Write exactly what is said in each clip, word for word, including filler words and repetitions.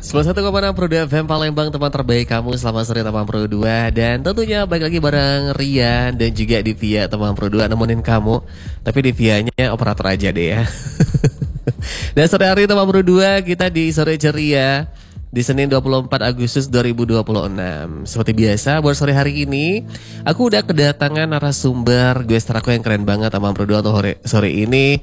sembilan puluh satu koma enam Pro dua F M Palembang, teman terbaik kamu. Selamat sore teman Pro dua. Dan tentunya balik lagi bareng Rian dan juga Divya teman Pro dua nemenin kamu. Tapi Divyanya operator aja deh ya. Dan sore hari teman Pro dua kita di Sore Ceria di Senin dua puluh empat Agustus dua ribu dua puluh enam. Seperti biasa buat sore hari ini aku udah kedatangan narasumber guest aku yang keren banget teman Pro dua untuk sore, sore ini.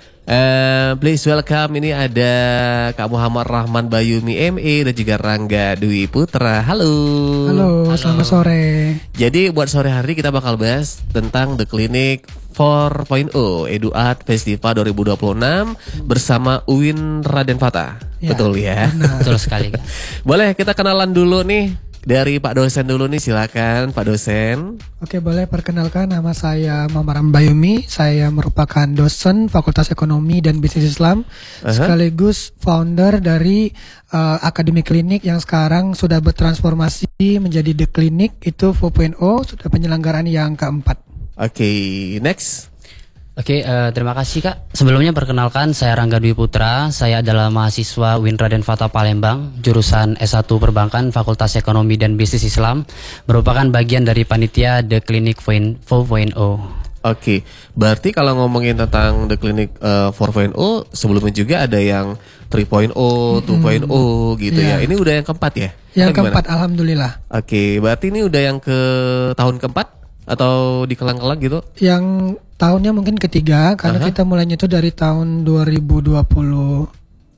Uh, please welcome, ini ada Kak Muhammad Rahman Bayumi M A dan juga Rangga Dwi Putra. Halo. Halo, selamat sore. Jadi buat sore hari kita bakal bahas tentang The Clinic empat titik nol EduArt Festival dua ribu dua puluh enam bersama U I N Raden Fata. Ya, betul ya? Benar. Betul sekali. Boleh kita kenalan dulu nih. Dari Pak dosen dulu nih, silakan Pak dosen. Oke, boleh, perkenalkan, nama saya Muhammad Rahman Bayumi. Saya merupakan dosen Fakultas Ekonomi dan Bisnis Islam, uh-huh. sekaligus founder dari uh, Akademi Klinik yang sekarang sudah bertransformasi menjadi The Clinic itu empat titik nol, sudah penyelenggaraan yang keempat. Oke, okay, next. Oke, uh, terima kasih Kak. Sebelumnya perkenalkan, saya Rangga Dwi Putra. Saya adalah mahasiswa U I N Raden Fata Palembang, jurusan S satu Perbankan, Fakultas Ekonomi dan Bisnis Islam, merupakan bagian dari panitia The Clinic empat titik nol. Oke, berarti kalau ngomongin tentang The Clinic uh, empat titik nol, sebelumnya juga ada yang tiga titik nol, dua titik nol gitu yeah. ya. Ini udah yang keempat ya? Yang keempat, alhamdulillah. Oke, berarti ini udah yang ke tahun keempat? Atau dikelang-kelang gitu? Yang tahunnya mungkin ketiga, karena uh-huh. kita mulainya itu dari tahun dua ribu dua puluh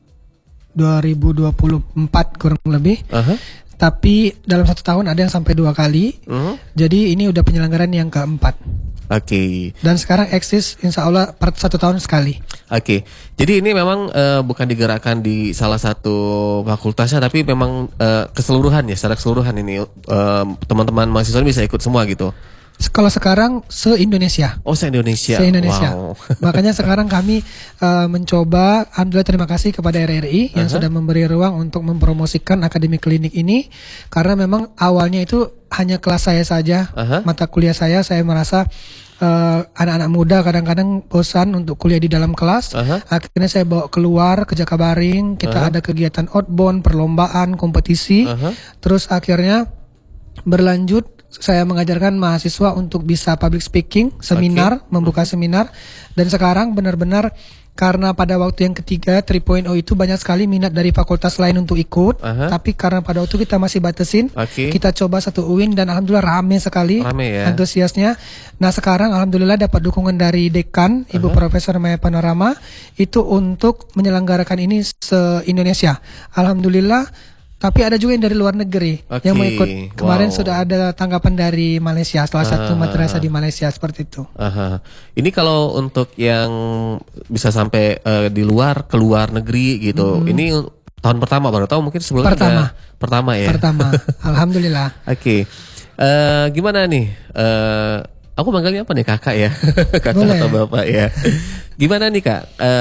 dua ribu dua puluh empat kurang lebih. Uh-huh. Tapi dalam satu tahun ada yang sampai dua kali. Uh-huh. Jadi ini udah penyelenggaraan yang keempat. Oke. Okay. Dan sekarang eksis insya Allah per satu tahun sekali. Oke. Okay. Jadi ini memang uh, bukan digerakkan di salah satu fakultasnya, tapi memang uh, keseluruhan ya, secara keseluruhan ini uh, teman-teman mahasiswa bisa ikut semua gitu. Kalau sekarang se-Indonesia. Oh, se-Indonesia. Se-Indonesia. Wow. Makanya sekarang kami uh, mencoba, alhamdulillah terima kasih kepada R R I yang uh-huh. sudah memberi ruang untuk mempromosikan Akademi Klinik ini. Karena memang awalnya itu hanya kelas saya saja, uh-huh. mata kuliah saya, saya merasa uh, anak-anak muda kadang-kadang bosan untuk kuliah di dalam kelas. Uh-huh. Akhirnya saya bawa keluar ke Jakabaring, kita uh-huh. ada kegiatan outbound, perlombaan, kompetisi. Uh-huh. Terus akhirnya berlanjut, saya mengajarkan mahasiswa untuk bisa public speaking, seminar, okay. membuka seminar. Dan sekarang benar-benar karena pada waktu yang ketiga tiga titik nol itu banyak sekali minat dari fakultas lain untuk ikut. Uh-huh. Tapi karena pada waktu kita masih batasin, okay. kita coba satu U I N dan alhamdulillah rame sekali, rame ya? Antusiasnya. Nah sekarang alhamdulillah dapat dukungan dari dekan, Ibu uh-huh. Profesor Maya Panorama, itu untuk menyelenggarakan ini se-Indonesia. Alhamdulillah. Tapi ada juga yang dari luar negeri okay. yang mau ikut. Kemarin wow. sudah ada tanggapan dari Malaysia, salah uh, satu madrasah di Malaysia seperti itu. Uh, ini kalau untuk yang bisa sampai uh, di luar, ke luar negeri gitu. Hmm. Ini tahun pertama baru tahu, mungkin sebelumnya pertama. Pertama ya. Pertama. Alhamdulillah. Oke. Okay. Uh, gimana nih? Uh, aku manggilnya apa nih, kakak ya? Kakak Boleh. Atau bapak ya? Gimana nih Kak?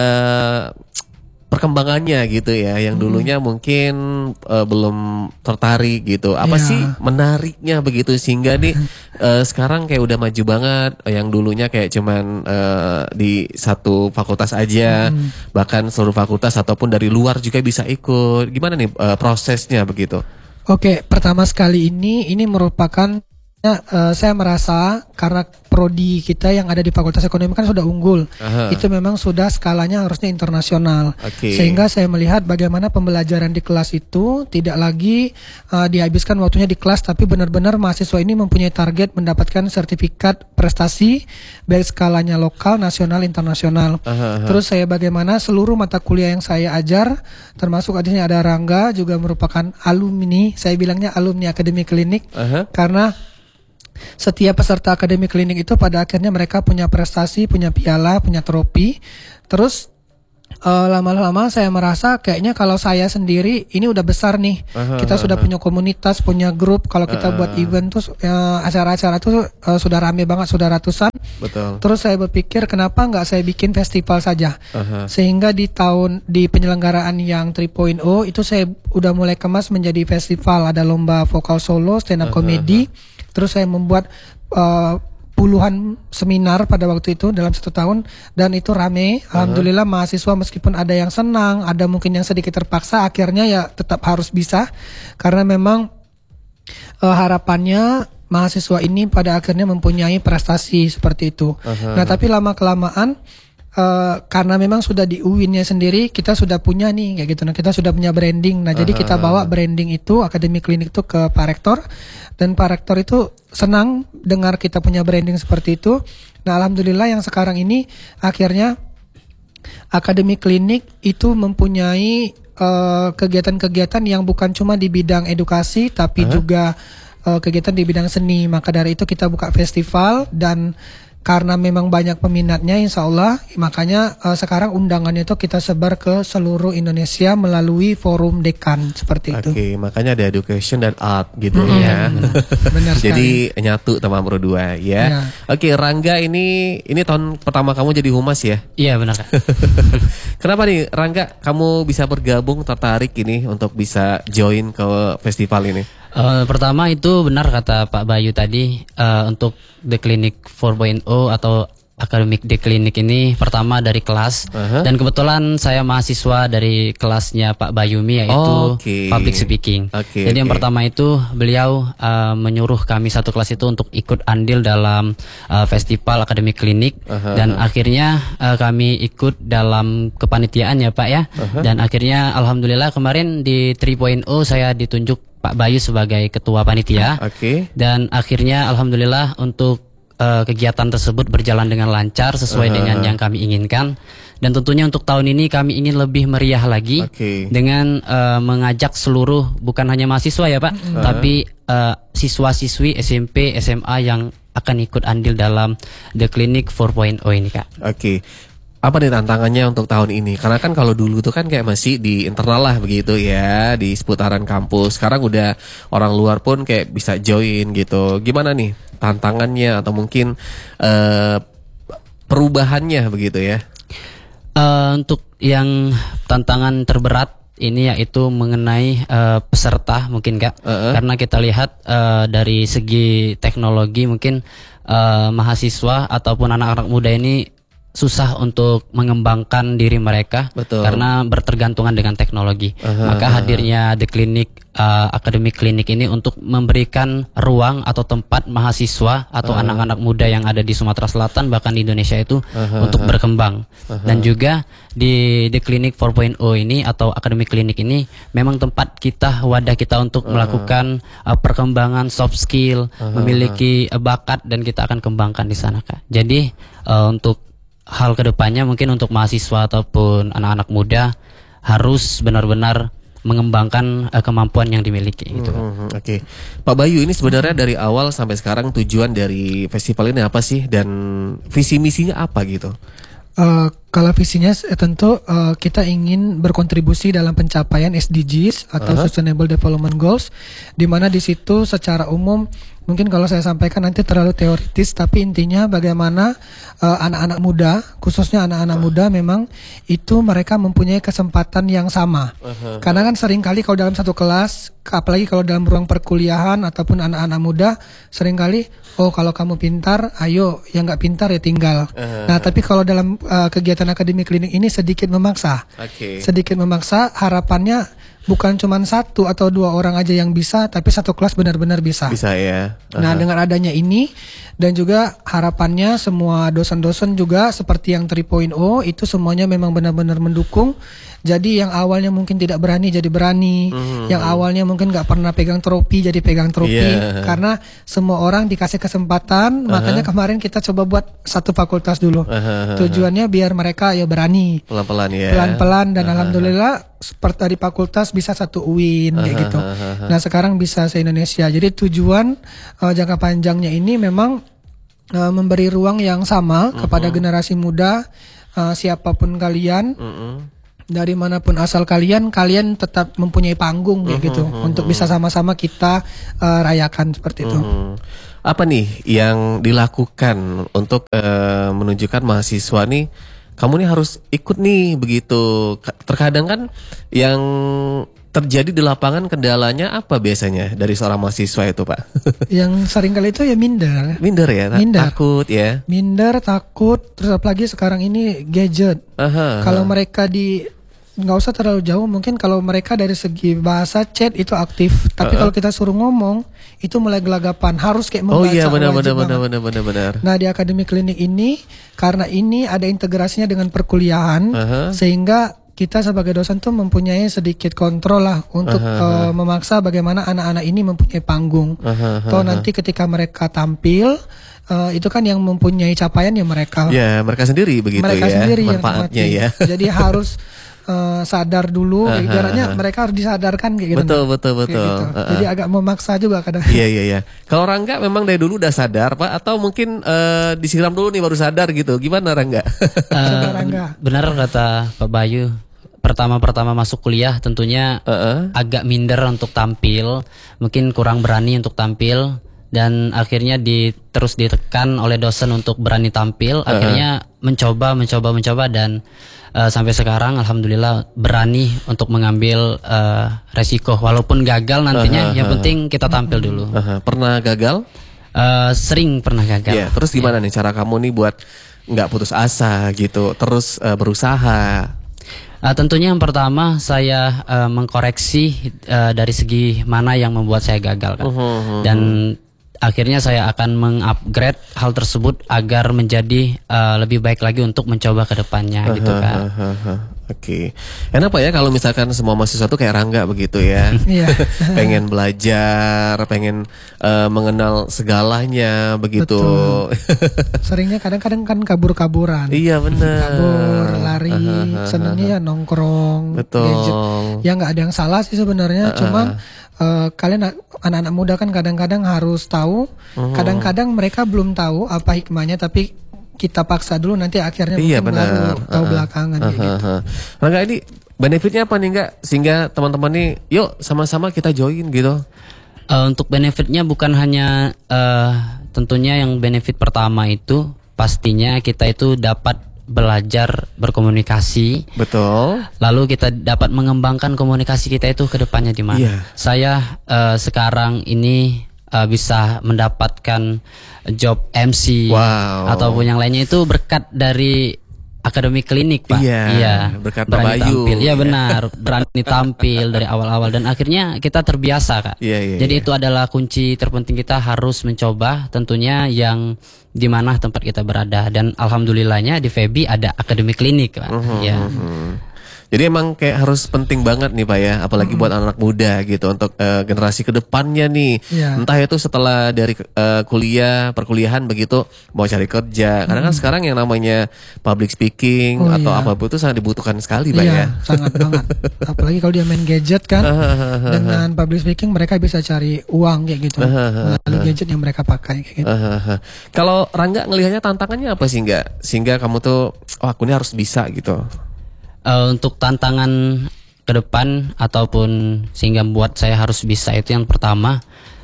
Uh, perkembangannya gitu ya, yang dulunya hmm. mungkin uh, belum tertarik gitu. Apa yeah. sih menariknya begitu sehingga nih uh, sekarang kayak udah maju banget, yang dulunya kayak cuman uh, di satu fakultas aja, hmm. bahkan seluruh fakultas ataupun dari luar juga bisa ikut. Gimana nih uh, prosesnya begitu? Oke, pertama sekali ini ini merupakan Uh, saya merasa karena prodi kita yang ada di Fakultas Ekonomi kan sudah unggul. Aha. Itu memang sudah skalanya harusnya internasional. Okay. Sehingga saya melihat bagaimana pembelajaran di kelas itu tidak lagi uh, dihabiskan waktunya di kelas, tapi benar-benar mahasiswa ini mempunyai target mendapatkan sertifikat prestasi baik skalanya lokal, nasional, internasional. Aha, aha. Terus saya bagaimana seluruh mata kuliah yang saya ajar, termasuk adanya ada Rangga juga merupakan alumni, saya bilangnya alumni Akademi Klinik. Aha. Karena setiap peserta Akademi Klinik itu pada akhirnya mereka punya prestasi, punya piala, punya trofi. Terus uh, lama-lama saya merasa kayaknya kalau saya sendiri ini udah besar nih. Aha, kita aha, sudah aha. punya komunitas, punya grup. Kalau kita aha. buat event tuh uh, acara-acara tuh uh, sudah rame banget, sudah ratusan. Betul. Terus saya berpikir kenapa nggak saya bikin festival saja. Aha. Sehingga di tahun di penyelenggaraan yang tiga titik nol itu saya udah mulai kemas menjadi festival. Ada lomba vokal solo, stand up comedy. Terus saya membuat uh, puluhan seminar pada waktu itu dalam satu tahun dan itu rame. Alhamdulillah mahasiswa meskipun ada yang senang, ada mungkin yang sedikit terpaksa, akhirnya ya tetap harus bisa karena memang uh, harapannya mahasiswa ini pada akhirnya mempunyai prestasi seperti itu. Uh-huh. Nah tapi lama kelamaan Uh, karena memang sudah di U I N-nya sendiri kita sudah punya nih kayak gitu. Nah kita sudah punya branding. Nah uh-huh. jadi kita bawa branding itu Akademi Klinik itu ke Pak Rektor dan Pak Rektor itu senang dengar kita punya branding seperti itu. Nah alhamdulillah yang sekarang ini akhirnya Akademi Klinik itu mempunyai uh, kegiatan-kegiatan yang bukan cuma di bidang edukasi tapi uh-huh. juga uh, kegiatan di bidang seni. Maka dari itu kita buka festival dan karena memang banyak peminatnya insya Allah, makanya uh, sekarang undangannya itu kita sebar ke seluruh Indonesia melalui forum dekan seperti itu. Oke, makanya ada education dan art gitu mm-hmm. ya. Benar sekali. Jadi nyatu teman Pro dua ya. ya. Oke, Rangga ini ini tahun pertama kamu jadi humas ya? Iya benar Kak. Kenapa nih Rangga kamu bisa bergabung tertarik ini untuk bisa join ke festival ini? Uh, pertama itu benar kata Pak Bayu tadi uh, untuk The Clinic empat titik nol atau Akademik The Clinic ini pertama dari kelas uh-huh. dan kebetulan saya mahasiswa dari kelasnya Pak Bayumi yaitu oh, okay. public speaking. Okay, Jadi okay. yang pertama itu beliau uh, menyuruh kami satu kelas itu untuk ikut andil dalam uh, festival Akademik Klinik uh-huh. dan akhirnya uh, kami ikut dalam kepanitiaan ya Pak ya uh-huh. dan akhirnya alhamdulillah kemarin di tiga titik nol saya ditunjuk Pak Bayu sebagai ketua panitia okay. dan akhirnya alhamdulillah untuk uh, kegiatan tersebut berjalan dengan lancar sesuai uh. dengan yang kami inginkan dan tentunya untuk tahun ini kami ingin lebih meriah lagi okay. dengan uh, mengajak seluruh bukan hanya mahasiswa ya Pak uh. tapi uh, siswa-siswi S M P S M A yang akan ikut andil dalam The Clinic empat titik nol ini Kak. Oke. Okay. Apa nih tantangannya untuk tahun ini? Karena kan kalau dulu tuh kan kayak masih di internal lah begitu ya, di seputaran kampus. Sekarang udah orang luar pun kayak bisa join gitu. Gimana nih tantangannya atau mungkin uh, perubahannya begitu ya? Uh, untuk yang tantangan terberat ini yaitu mengenai uh, peserta mungkin Kak. Uh-uh. Karena kita lihat uh, dari segi teknologi mungkin uh, mahasiswa ataupun anak-anak muda ini susah untuk mengembangkan diri mereka. Betul. Karena bertergantungan dengan teknologi. Uh-huh, Maka uh-huh. hadirnya The Clinic uh, Akademik Klinik ini untuk memberikan ruang atau tempat mahasiswa atau uh-huh. anak-anak muda yang ada di Sumatera Selatan bahkan di Indonesia itu uh-huh. untuk berkembang. Uh-huh. Dan juga di The Clinic empat titik nol ini atau Akademik Klinik ini memang tempat kita, wadah kita untuk uh-huh. melakukan uh, perkembangan soft skill, uh-huh. memiliki uh, bakat dan kita akan kembangkan di sana Kak. Jadi uh, untuk hal kedepannya mungkin untuk mahasiswa ataupun anak-anak muda harus benar-benar mengembangkan uh, kemampuan yang dimiliki gitu. Hmm, Oke, okay. Pak Bayu ini sebenarnya dari awal sampai sekarang tujuan dari festival ini apa sih dan visi misinya apa gitu? Uh, kalau visinya eh, tentu uh, kita ingin berkontribusi dalam pencapaian S D Gs atau uh-huh. Sustainable Development Goals, di mana di situ secara umum mungkin kalau saya sampaikan nanti terlalu teoritis, tapi intinya bagaimana uh, anak-anak muda, khususnya anak-anak uh. muda memang itu mereka mempunyai kesempatan yang sama. Uh-huh. Karena kan seringkali kalau dalam satu kelas, apalagi kalau dalam ruang perkuliahan ataupun anak-anak muda, seringkali oh kalau kamu pintar, ayo, yang nggak pintar ya tinggal. Uh-huh. Nah tapi kalau dalam uh, kegiatan Akademik Klinik ini sedikit memaksa, okay. sedikit memaksa harapannya bukan cuma satu atau dua orang aja yang bisa, tapi satu kelas benar-benar bisa. Bisa ya. Uh-huh. Nah dengan adanya ini dan juga harapannya semua dosen-dosen juga seperti yang tiga titik nol itu semuanya memang benar-benar mendukung. Jadi yang awalnya mungkin tidak berani jadi berani, mm-hmm. yang awalnya mungkin nggak pernah pegang trofi jadi pegang trofi, yeah. karena semua orang dikasih kesempatan. Uh-huh. Makanya kemarin kita coba buat satu fakultas dulu. Uh-huh. Tujuannya biar mereka ya berani, pelan-pelan ya, pelan-pelan dan uh-huh. alhamdulillah seperti dari fakultas bisa satu U I N uh-huh. kayak gitu. Uh-huh. Nah sekarang bisa se-Indonesia. Jadi tujuan uh, jangka panjangnya ini memang uh, memberi ruang yang sama uh-huh. kepada generasi muda, uh, siapapun kalian. Uh-huh. Dari manapun asal kalian, kalian tetap mempunyai panggung kayak gitu, uh-huh, untuk bisa sama-sama kita uh, rayakan seperti itu. Uh-huh. Apa nih yang dilakukan untuk uh, menunjukkan mahasiswa nih, kamu nih harus ikut nih begitu. Terkadang kan yang terjadi di lapangan kendalanya apa biasanya dari seorang mahasiswa itu Pak? Yang sering kali itu ya minder. Minder ya, ta- Minder. takut ya. Minder, takut, terus apalagi sekarang ini gadget. Aha, Kalau aha. mereka di nggak usah terlalu jauh, mungkin kalau mereka dari segi bahasa chat itu aktif, tapi Uh-uh. kalau kita suruh ngomong itu mulai gelagapan, harus kayak Oh membaca. iya benar wajib benar benar banget. benar benar benar. Nah di Akademi Klinik ini karena ini ada integrasinya dengan perkuliahan, Aha. sehingga kita sebagai dosen tuh mempunyai sedikit kontrol lah untuk Aha, uh, memaksa bagaimana anak-anak ini mempunyai panggung. Aha, Atau nanti ketika mereka tampil, uh, itu kan yang mempunyai capaian ya mereka. Ya mereka sendiri begitu mereka ya sendiri yang manfaatnya nikmati. ya. Jadi harus uh, sadar dulu, Aha, ibaratnya aha. mereka harus disadarkan kayak gitu. Betul, Nah. betul, Kayak betul. gitu. Uh-uh. Jadi agak memaksa juga kadang. Iya iya iya. Kalau Rangga memang dari dulu udah sadar Pak atau mungkin eh, disiram dulu nih baru sadar gitu. Gimana Rangga? Eh, Rangga. benar kata Pak Bayu. Pertama-pertama masuk kuliah tentunya Heeh. agak minder untuk tampil, mungkin kurang berani untuk tampil, dan akhirnya di terus ditekan oleh dosen untuk berani tampil. Akhirnya mencoba, mencoba, mencoba dan eh, sampai sekarang alhamdulillah berani untuk mengambil eh, resiko, walaupun gagal nantinya. Yang penting kita tampil dulu. Aha, pernah gagal? Eh, sering pernah gagal. Iya. Terus gimana nih cara kamu nih buat nggak putus asa gitu, terus eh, berusaha? Uh, tentunya yang pertama saya uh, mengkoreksi uh, dari segi mana yang membuat saya gagal kan. Uhum. Dan akhirnya saya akan mengupgrade hal tersebut agar menjadi uh, lebih baik lagi untuk mencoba ke depannya gitu kan. Hahaha. Oke, enak Pak ya kalau misalkan semua mahasiswa tuh kayak Rangga begitu ya. Iya. Pengen belajar, pengen eh, mengenal segalanya begitu. Seringnya kadang-kadang kan kabur-kaburan. Iya benar. Kabur, lari, senangnya ya nongkrong, Betul. gadget. Ya nggak ada yang salah sih sebenarnya, cuman eh, kalian a- anak-anak muda kan kadang-kadang harus tahu, kadang-kadang mereka belum tahu apa hikmahnya, tapi kita paksa dulu nanti akhirnya Iya mungkin benar. baru tahu Uh-uh. belakangan kayak gitu. Uh-huh. Rangga ini benefitnya apa nih enggak sehingga teman-teman nih yuk sama-sama kita join gitu. Uh, untuk benefitnya bukan hanya uh, tentunya yang benefit pertama itu pastinya kita itu dapat belajar berkomunikasi. Betul. Lalu kita dapat mengembangkan komunikasi kita itu ke depannya di mana. Iya. Saya uh, sekarang ini uh, bisa mendapatkan job M C Wow. ataupun yang lainnya itu berkat dari Akademi Klinik Pak. Iya, berkat Pak berani Bayu. tampil. Iya Iya. benar, berani tampil dari awal-awal dan akhirnya kita terbiasa Kak. Iya, iya, Jadi iya. itu adalah kunci terpenting, kita harus mencoba tentunya yang di mana tempat kita berada, dan alhamdulillahnya di Febi ada Akademi Klinik Pak. Ya. Hmm. Jadi emang kayak harus penting banget nih Pak ya, apalagi buat anak muda gitu untuk eh, generasi kedepannya nih. Iya. Entah itu setelah dari eh, kuliah, perkuliahan begitu mau cari kerja. Karena kan sekarang yang namanya public speaking Oh, atau iya. apapun itu sangat dibutuhkan sekali Pak Iya, ya. sangat banget. Apalagi kalau dia main gadget kan, dengan public speaking mereka bisa cari uang kayak gitu melalui gadget yang mereka pakai kayak gitu. Hahaha. Kalau Rangga ngelihatnya tantangannya apa sih enggak? Sehingga kamu tuh, oh aku ini harus bisa gitu. Eh, untuk tantangan ke depan ataupun sehingga membuat saya harus bisa itu yang pertama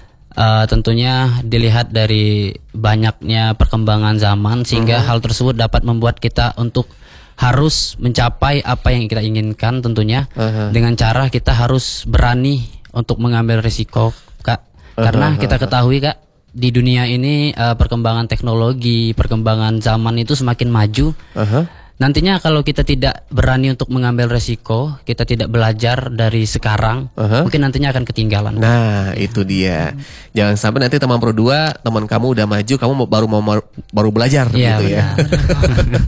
eh, tentunya dilihat dari banyaknya perkembangan zaman sehingga hal tersebut dapat membuat kita untuk harus mencapai apa yang kita inginkan tentunya dengan cara kita harus berani untuk mengambil risiko Kak, karena kita ketahui Kak di dunia ini eh, perkembangan teknologi, perkembangan zaman itu semakin maju. Aha. Nantinya kalau kita tidak berani untuk mengambil resiko, kita tidak belajar dari sekarang, Aha. mungkin nantinya akan ketinggalan. Nah, itu dia. Jangan sampai nanti teman Pro dua, teman kamu udah maju, kamu mau- baru mau baru belajar Iya, gitu ya. benar.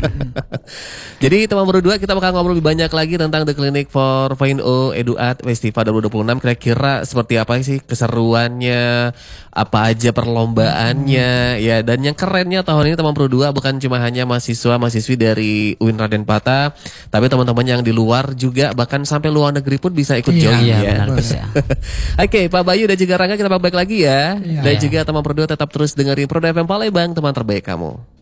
Jadi teman Pro dua kita bakal ngobrol lebih banyak lagi tentang The Clinic empat titik nol Eduat Festival dua ribu dua puluh enam. Kira-kira seperti apa sih keseruannya, apa aja perlombaannya, ya, dan yang kerennya tahun ini teman Pro dua bukan cuma hanya mahasiswa-mahasiswi dari U I N Raden Patah, tapi teman-teman yang di luar juga bahkan sampai luar negeri pun bisa ikut Iya, join iya, ya. benar, bisa. Oke, Pak Bayu dan juga Rangga kita balik lagi ya. Iya. Dan juga teman Pro dua tetap terus dengerin Pro dua F M Palembang, teman terbaik kamu.